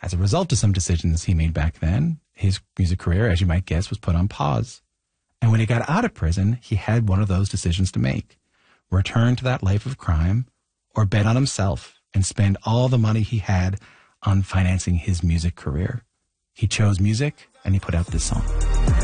As a result of some decisions he made back then, his music career, as you might guess, was put on pause. And when he got out of prison, he had one of those decisions to make. Return to that life of crime or bet on himself and spend all the money he had on financing his music career. He chose music and he put out this song.